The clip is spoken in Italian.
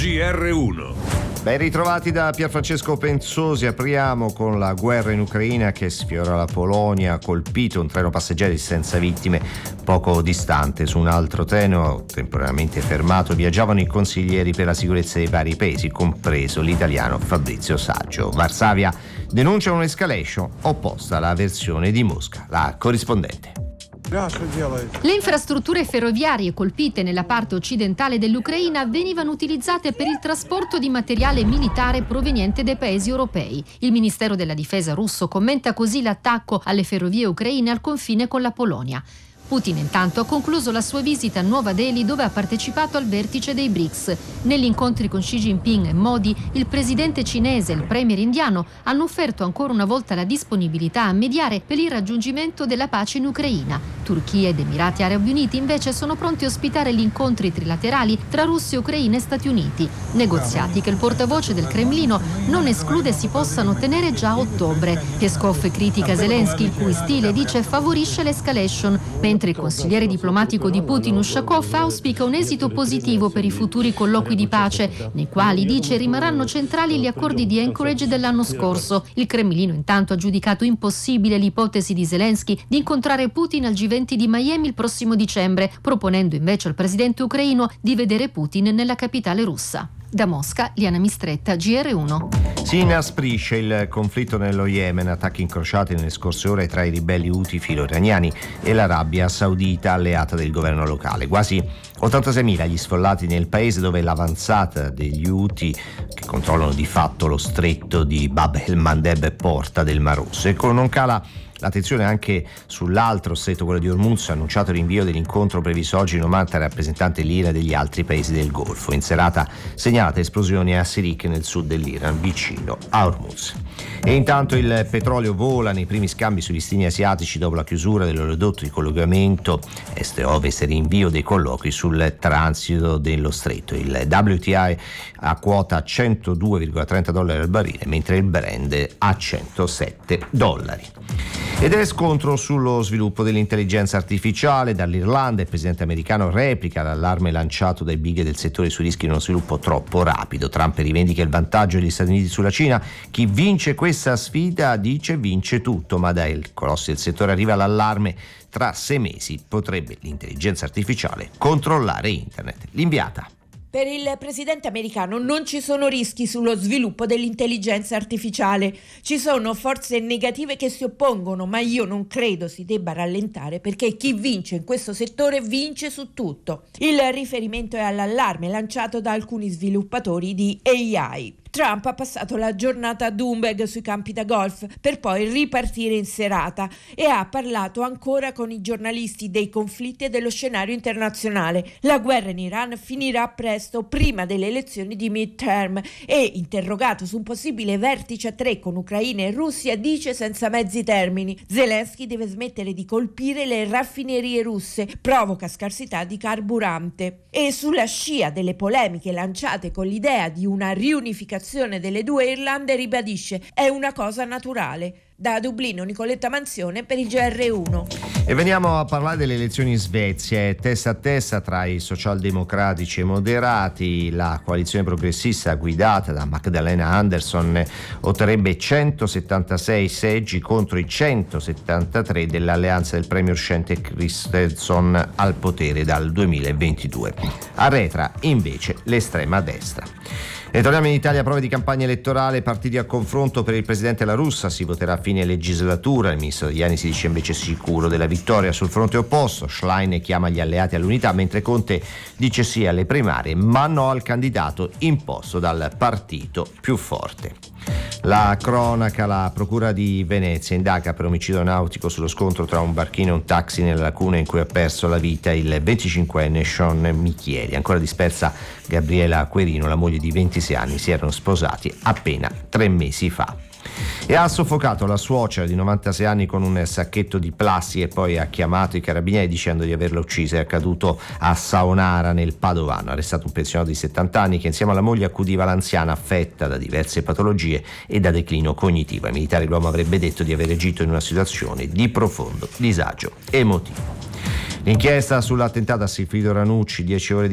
GR1. Ben ritrovati da Pierfrancesco Pensosi. Apriamo con la guerra in Ucraina che sfiora la Polonia. Ha colpito un treno passeggeri senza vittime poco distante. Su un altro treno temporaneamente fermato viaggiavano i consiglieri per la sicurezza dei vari paesi, compreso l'italiano Fabrizio Saggio. Varsavia denuncia un'escalation opposta alla versione di Mosca. La corrispondente. Le infrastrutture ferroviarie colpite nella parte occidentale dell'Ucraina venivano utilizzate per il trasporto di materiale militare proveniente dai paesi europei. Il Ministero della Difesa russo commenta così l'attacco alle ferrovie ucraine al confine con la Polonia. Putin intanto ha concluso la sua visita a Nuova Delhi, dove ha partecipato al vertice dei BRICS. Negli incontri con Xi Jinping e Modi, il presidente cinese e il premier indiano hanno offerto ancora una volta la disponibilità a mediare per il raggiungimento della pace in Ucraina. Turchia ed Emirati Arabi Uniti invece sono pronti a ospitare gli incontri trilaterali tra Russia, Ucraina e Stati Uniti. Negoziati che il portavoce del Cremlino non esclude si possano tenere già a ottobre. Peskov critica Zelensky, il cui stile, dice, favorisce l'escalation, mentre il consigliere diplomatico di Putin, Ushakov, auspica un esito positivo per i futuri colloqui di pace, nei quali, dice, rimarranno centrali gli accordi di Anchorage dell'anno scorso. Il Cremlino intanto ha giudicato impossibile l'ipotesi di Zelensky di incontrare Putin al G20 di Miami il prossimo dicembre, proponendo invece al presidente ucraino di vedere Putin nella capitale russa. Da Mosca, Liana Mistretta, GR1. Si inasprisce il conflitto nello Yemen, attacchi incrociati nelle scorse ore tra i ribelli Houthi filo-iraniani e l'Arabia Saudita alleata del governo locale. Quasi 86.000 gli sfollati nel paese, dove l'avanzata degli Houthi, che controllano di fatto lo stretto di Bab el-Mandeb, porta del Mar Rosso. E non cala l'attenzione anche sull'altro stretto, quello di Hormuz. Ha annunciato il rinvio dell'incontro previsto oggi in Oman tra rappresentanti dell'Iran e degli altri paesi del Golfo. In serata segnalate esplosioni a Sirik, nel sud dell'Iran, vicino a Hormuz. E intanto il petrolio vola nei primi scambi sugli listini asiatici dopo la chiusura dell'oleodotto di collegamento est-ovest e rinvio dei colloqui sul transito dello stretto. Il WTI a quota $102,30 al barile, mentre il Brent a $107. Ed è scontro sullo sviluppo dell'intelligenza artificiale. Dall'Irlanda il presidente americano replica l'allarme lanciato dai big del settore sui rischi di uno sviluppo troppo rapido. Trump rivendica il vantaggio degli Stati Uniti sulla Cina. Chi vince questa sfida, dice, vince tutto, ma dai colossi del settore arriva l'allarme: tra 6 mesi potrebbe l'intelligenza artificiale controllare internet. L'inviata. Per il presidente americano non ci sono rischi sullo sviluppo dell'intelligenza artificiale. Ci sono forze negative che si oppongono, ma io non credo si debba rallentare, perché chi vince in questo settore vince su tutto. Il riferimento è all'allarme lanciato da alcuni sviluppatori di AI. Trump ha passato la giornata a Doonbeg sui campi da golf per poi ripartire in serata e ha parlato ancora con i giornalisti dei conflitti e dello scenario internazionale. La guerra in Iran finirà presto, prima delle elezioni di midterm, e, interrogato su un possibile vertice a 3 con Ucraina e Russia, dice senza mezzi termini: Zelensky deve smettere di colpire le raffinerie russe, provoca scarsità di carburante. E sulla scia delle polemiche lanciate con l'idea di una riunificazione delle due Irlande, ribadisce: è una cosa naturale. Da Dublino, Nicoletta Manzione per il GR1. E veniamo a parlare delle elezioni in Svezia. È testa a testa tra i socialdemocratici e moderati. La coalizione progressista guidata da Magdalena Andersson otterrebbe 176 seggi contro i 173 dell'alleanza del premier uscente Kristersson al potere dal 2022. Arretra invece l'estrema destra. E torniamo in Italia. Prove di campagna elettorale, partiti a confronto. Per il presidente La Russa si voterà a fine legislatura. Il ministro Tajani si dice invece sicuro della vittoria. Sul fronte opposto, Schlein chiama gli alleati all'unità, mentre Conte dice sì alle primarie ma no al candidato imposto dal partito più forte. La cronaca: la procura di Venezia indaga per omicidio nautico sullo scontro tra un barchino e un taxi nella laguna in cui ha perso la vita il 25enne Sean Michieri. Ancora dispersa Gabriela Querino, la moglie di 26 anni, si erano sposati appena 3 mesi fa. E ha soffocato la suocera di 96 anni con un sacchetto di plastica e poi ha chiamato i carabinieri dicendo di averla uccisa. È accaduto a Saonara, nel Padovano. Arrestato un pensionato di 70 anni che insieme alla moglie accudiva l'anziana affetta da diverse patologie e da declino cognitivo. Ai militari l'uomo avrebbe detto di aver agito in una situazione di profondo disagio emotivo. L'inchiesta sull'attentato a Silfrido Ranucci, 10 ore di